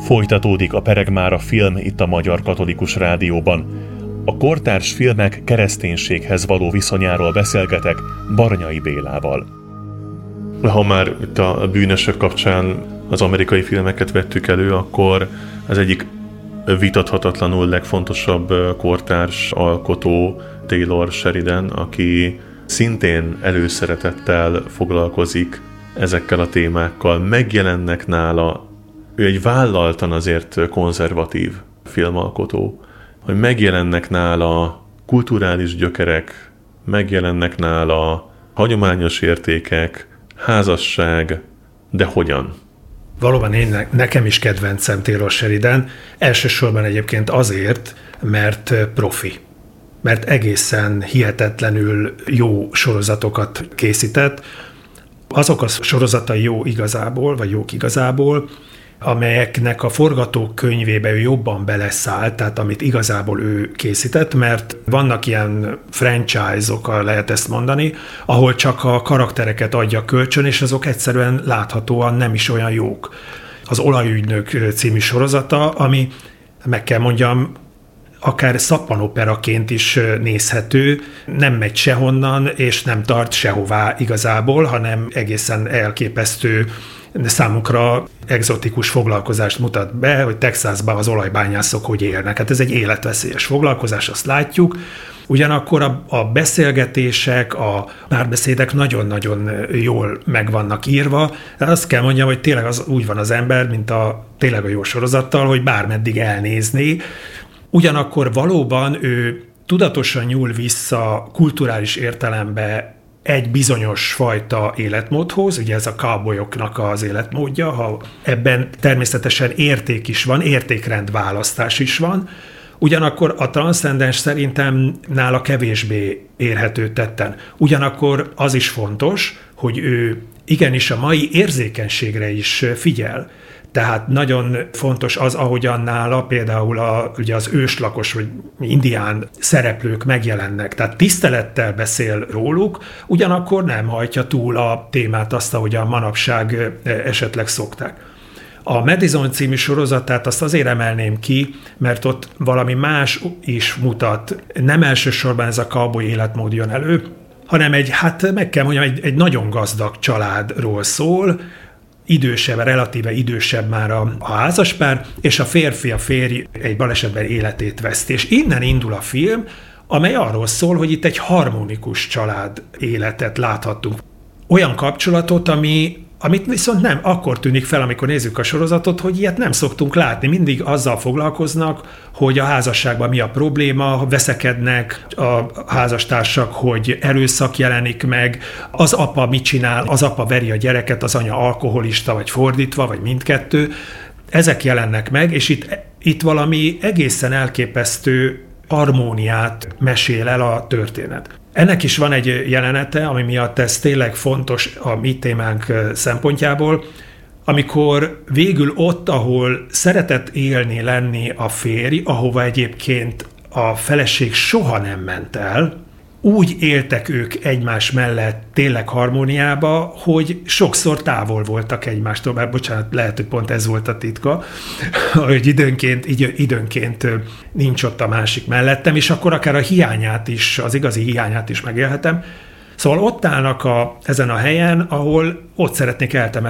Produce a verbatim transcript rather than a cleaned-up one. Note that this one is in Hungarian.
Folytatódik a Peregmára film itt a Magyar Katolikus Rádióban. A kortárs filmek kereszténységhez való viszonyáról beszélgetek Barnyai Bélával. Ha már itt a bűnösök kapcsán az amerikai filmeket vettük elő, akkor az egyik vitathatatlanul legfontosabb kortárs alkotó Taylor Sheridan, aki szintén előszeretettel foglalkozik ezekkel a témákkal. Megjelennek nála, ő egy vállaltan azért konzervatív filmalkotó, hogy megjelennek nála kulturális gyökerek, megjelennek nála hagyományos értékek, házasság, de hogyan? Valóban én, nekem is kedvencem Taylor Sheridan, elsősorban egyébként azért, mert profi, mert egészen hihetetlenül jó sorozatokat készített. Azok a sorozatai jó igazából, vagy jók igazából, amelyeknek a forgatókönyvébe ő jobban beleszállt, tehát amit igazából ő készített, mert vannak ilyen franchise-ok, lehet ezt mondani, ahol csak a karaktereket adja kölcsön, és azok egyszerűen láthatóan nem is olyan jók. Az Olajügynök című sorozata, ami, meg kell mondjam, akár szappanoperaként is nézhető, nem megy sehonnan, és nem tart sehová igazából, hanem egészen elképesztő, számunkra egzotikus foglalkozást mutat be, hogy Texasban az olajbányászok hogy élnek. Hát ez egy életveszélyes foglalkozás, azt látjuk. Ugyanakkor a, a beszélgetések, a párbeszédek nagyon-nagyon jól meg vannak írva. De azt kell mondjam, hogy tényleg az, úgy van az ember, mint a tényleg a jó sorozattal, hogy bármeddig elnézni. Ugyanakkor valóban ő tudatosan nyúl vissza kulturális értelembe egy bizonyos fajta életmódhoz, ugye ez a cowboyoknak az életmódja, ha ebben természetesen érték is van, értékrendválasztás is van, ugyanakkor a transzcendens szerintem nála kevésbé érhető tetten. Ugyanakkor az is fontos, hogy ő igenis a mai érzékenységre is figyel. Tehát nagyon fontos az, ahogyan nála például a, ugye az őslakos vagy indián szereplők megjelennek. Tehát tisztelettel beszél róluk, ugyanakkor nem hajtja túl a témát azt, ahogy a manapság esetleg szokták. A Madison című sorozatát azt azért emelném ki, mert ott valami más is mutat. Nem elsősorban ez a cowboy életmód jön elő, hanem egy, hát meg kell mondjam, egy, egy nagyon gazdag családról szól, idősebb, relatíve idősebb már a, a házaspár, és a férfi, a férj egy balesetben életét veszti. És innen indul a film, amely arról szól, hogy itt egy harmonikus család életet láthattunk. Olyan kapcsolatot, ami, amit viszont nem akkor tűnik fel, amikor nézzük a sorozatot, hogy ilyet nem szoktunk látni. Mindig azzal foglalkoznak, hogy a házasságban mi a probléma, veszekednek a házastársak, hogy erőszak jelenik meg, az apa mit csinál, az apa veri a gyereket, az anya alkoholista, vagy fordítva, vagy mindkettő. Ezek jelennek meg, és itt, itt valami egészen elképesztő harmóniát mesél el a történet. Ennek is van egy jelenete, ami miatt ez tényleg fontos a mi témánk szempontjából, amikor végül ott, ahol szeretett élni, lenni a férj, ahova egyébként a feleség soha nem ment el, úgy éltek ők egymás mellett tényleg harmóniába, hogy sokszor távol voltak egymástól, mert bocsánat, lehet, hogy pont ez volt a titka, hogy időnként, idő, időnként nincs ott a másik mellettem, és akkor akár a hiányát is, az igazi hiányát is megélhetem. Szóval ott állnak a, ezen a helyen, ahol ott szeretnék eltemetni